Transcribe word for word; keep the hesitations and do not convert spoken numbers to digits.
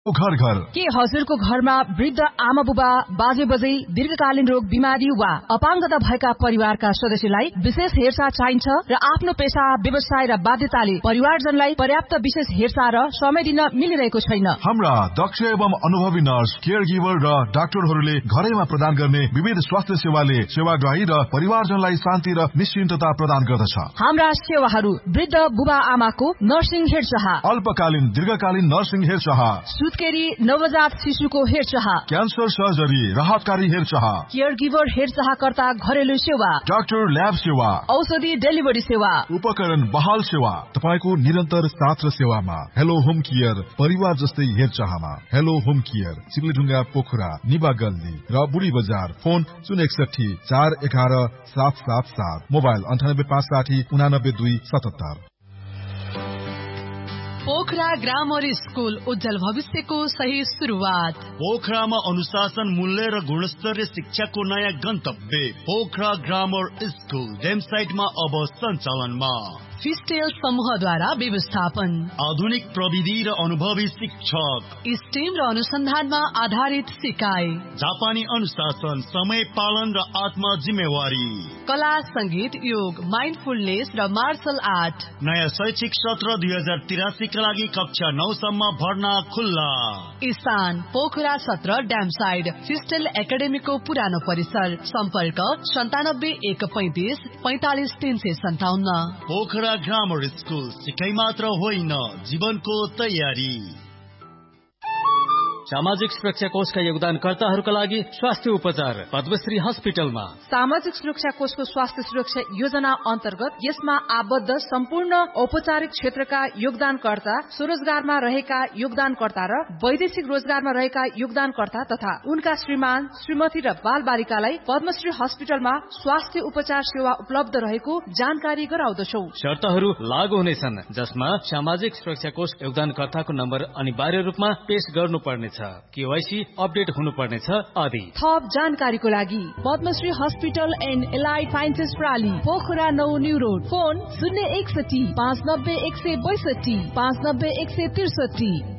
घर घर के हजुरको घरमा वृद्ध आमा बुबा बाजे बजै दीर्घकालीन रोग बिमारी वा अपाङ्गता भएका परिवारका सदस्यलाई विशेष हेरचाह चाहिन्छ र आफ्नो पेशा व्यवसाय र बाध्यताले परिवारजनलाई पर्याप्त विशेष हेरचाह र समय दिन मिलिरहेको छैन। हाम्रा दक्ष एवं अनुभवी नर्स, केयर गिभर र डाक्टरहरूले घरैमा प्रदान गर्ने विविध स्वास्थ्य सेवाले सेवाग्राही र परिवारजनलाई शान्ति र निश्चिन्तता प्रदान गर्दछ। हाम्रा सेवाहरू वृद्ध बुबा आमाको नर्सिङ हेरचाह, अल्पकालीन दीर्घकालीन नर्सिङ हेरचाह, सुत्केरी नवजात शिशुको हेरचाह, क्यान्सर सर्जरी राहतकारी हेरचाह, केयर गिभर हेरचाहकर्ता घरेलु सेवा, डाक्टर ल्याब सेवा, औषधि डेलिभरी सेवा, उपकरण बहाल सेवा, तपाईको निरन्तर साथ र सेवामा हेलो होम केयर परिवार जस्तै हेरचाहमा। हेलो होम केयर सिमलीढुङ्गा पोखरा निबा गल्ली र बुढी बजार। फोन शून्य एकसठी चार एघार सात सात सात, मोबाइल अन्ठानब्बे पाँच साठी उनानब्बे दुई सतहत्तर। पोखरा ग्रामर स्कूल, उज्जवल भविष्यको सही सुरुवात। पोखरामा अनुशासन, मूल्य र गुणस्तरीय शिक्षाको नयाँ गन्तव्य पोखरा ग्रामर स्कूल वेबसाइटमा अब सञ्चालनमा। फिस्टेल समूहद्वारा व्यवस्थापन, आधुनिक प्रविधि र अनुभवी शिक्षक, स्टेम र अनुसन्धानमा आधारित सिकाइ, जापानी अनुशासन, समय पालन र आत्मा जिम्मेवारी, कला, संगीत, योग, माइन्डफुलनेस र मार्शल आर्ट। नयाँ शैक्षिक सत्र दुई हजार तिरासी का लागि कक्षा नौ सम्म भर्ना खुल्ला। स्थान पोखरा सत्र ड्याम साइड, फिस्टेल एकाडेमीको पुरानो परिसर। सम्पर्क सन्तानब्बे एक पैंतिस पैंतालिस तीन सय सन्ताउन्न। पोखरा ग्रामर स्कूल, सिकाइ मात्र होइन, जीवनको तयारी। सामाजिक सुरक्षा कोषका योगदानकर्ताहरूका लागि स्वास्थ्य उपचार पद्मश्री हस्पिटलमा। सामाजिक सुरक्षा कोषको स्वास्थ्य सुरक्षा योजना अन्तर्गत यसमा आबद्ध सम्पूर्ण औपचारिक क्षेत्रका योगदानकर्ता, स्वरोजगारमा रहेका योगदानकर्ता र वैदेशिक रोजगारमा रहेका योगदानकर्ता तथा उनका श्रीमान श्रीमती र बाल बालिकालाई पद्मश्री हस्पिटलमा स्वास्थ्य उपचार सेवा उपलब्ध रहेको जानकारी गराउँदछौ। शर्तहरू लागू हुनेछन्, जसमा सामाजिक सुरक्षा कोष योगदानकर्ताको नम्बर अनिवार्य रूपमा पेश गर्नुपर्नेछ, केवाईसी अपडेट हुनुपर्नेछ आदि। थप जानकारीको लागि Padmashri hospital and allied sciences प्राली, Pokhara नौ न्यू रोड। फोन शून्य एकसठी पाँच नब्बे एक सय बैसठी पाँच नब्बे एक सय त्रिसठी।